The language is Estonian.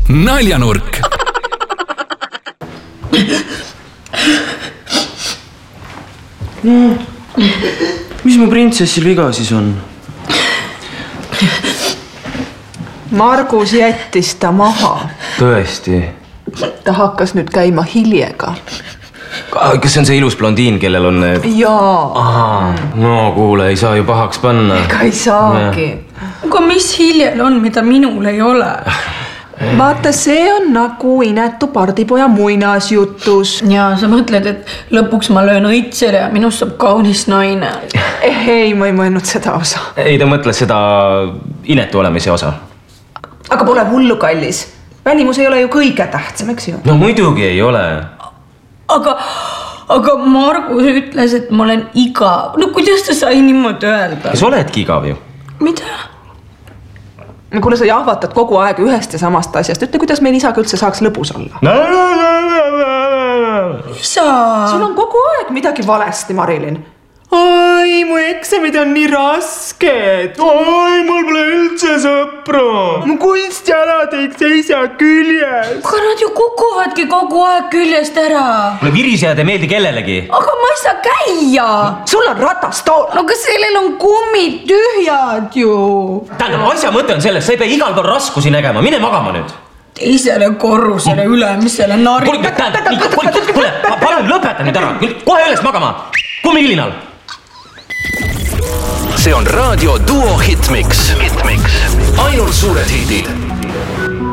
Naljanurk. Mis mu printsessil viga siis on? Margus jättis ta maha. Tõesti? Ta hakkas nüüd käima Hiljega. Kas see on see ilus blondiin, kellel on need? Jaa. No kuule, ei saa ju pahaks panna. Ega ei saagi. Aga mis Hiljel on, mida minul ei ole? Vaata, see on nagu inetu pardipoja muinasjutus. Ja sa mõtled, et lõpuks ma löön õitsele ja minust saab kaunis naine. Ei, ma ei mõelnud seda osa. Ei, ta mõtles seda inetu olemise osa. Aga pole hullu, kallis. Välimus ei ole ju kõige tähtsam, eks ju? No muidugi ei ole. Aga Margus ütles, et ma olen igav. No kuidas ta sai niimoodi öelda? Kas oledki igav ju? Mida? No kuule, sa jahvatad kogu aeg ühest ja samast asjast. Ütle, kuidas meil isaga üldse saaks lõbus olla? Isa! Sul on kogu aeg midagi valesti, Marilyn. Ai, mu eksamid on nii rasked. Ai, mul pole üldse sõpra. Mu kunstjalad ei seisa küljes. Aga nad ju kukuvadki kogu aeg küljest ära. Mulle virisejad ei meeldi kellelegi. Aga ma ei saa käia. Sul on ratastool. No kas sellel on kummid tühjad ju? Tähendab, asja mõte on selles, sa ei pea igal kord raskusi nägema. Mine magama nüüd. Teisele korrusele ülemisele nari. Kuule, palun lõpeta nüüd ära. Kohe üles magama. Kummihilinal. See on Raadio Duo Hitmix. Ainult suured hitid.